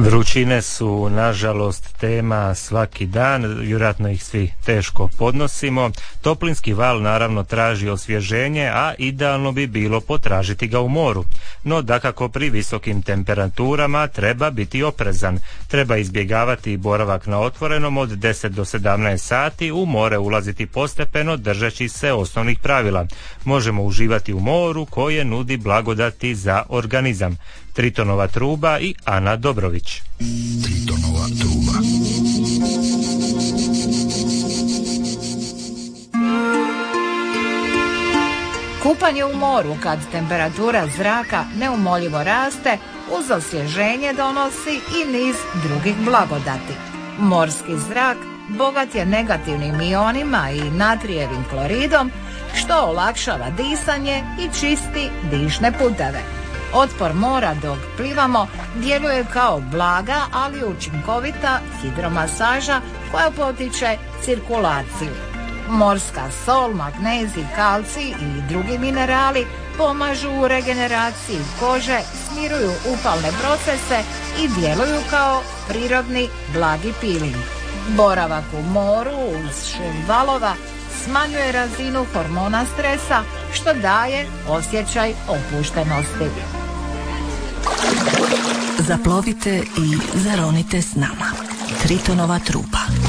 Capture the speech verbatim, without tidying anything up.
Vrućine su nažalost tema svaki dan, vjerojatno ih svi teško podnosimo. Toplinski val naravno traži osvježenje, a idealno bi bilo potražiti ga u moru. No dakako pri visokim temperaturama treba biti oprezan. Treba izbjegavati boravak na otvorenom od deset do sedamnaest sati, u more ulaziti postepeno držeći se osnovnih pravila. Možemo uživati u moru koje nudi blagodati za organizam. Tritonova truba i Ana Dobrović. Tritonova truba. Kupanje u moru kad temperatura zraka neumoljivo raste uz osvježenje donosi i niz drugih blagodati. Morski zrak bogat je negativnim ionima i natrijevim kloridom što olakšava disanje i čisti dišne puteve. Otpor mora dok plivamo djeluje kao blaga, ali učinkovita hidromasaža koja potiče cirkulaciju. Morska sol, magnezij, kalcij i drugi minerali pomažu u regeneraciji kože, smiruju upalne procese i djeluju kao prirodni blagi peeling. Boravak u moru uz šum valova smanjuje razinu hormona stresa, što daje osjećaj opuštenosti. Zaplovite i zaronite s nama. Tritonova truba.